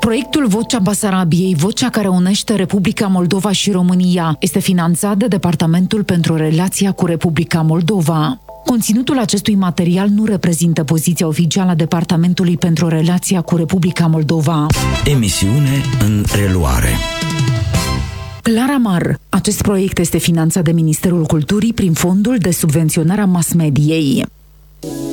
Proiectul Vocea Basarabiei, vocea care unește Republica Moldova și România, este finanțat de Departamentul pentru Relația cu Republica Moldova. Conținutul acestui material nu reprezintă poziția oficială a Departamentului pentru Relația cu Republica Moldova. Emisiune în reluare. Clara Mar. Acest proiect este finanțat de Ministerul Culturii prin Fondul de Subvenționare a Mass Mediei.